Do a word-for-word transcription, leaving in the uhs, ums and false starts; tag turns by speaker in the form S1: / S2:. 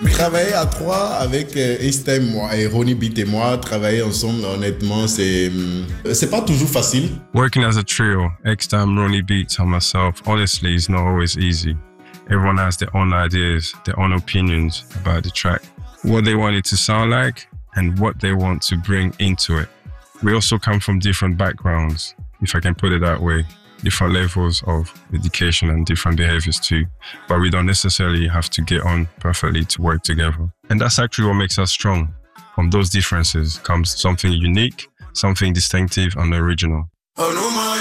S1: Travailler à trois avec euh, Estem, moi, et Ronnie Beat et moi, travailler ensemble, honnêtement, c'est c'est pas toujours facile.
S2: Working as a trio, Extam, Ronnie Beats and myself, honestly, is not always easy. Everyone has their own ideas, their own opinions about the track, what they want it to sound like, and what they want to bring into it. We also come from different backgrounds, if I can put it that way, different levels of education and different behaviors too, but we don't necessarily have to get on perfectly to work together. And that's actually what makes us strong. From those differences comes something unique, something distinctive and original.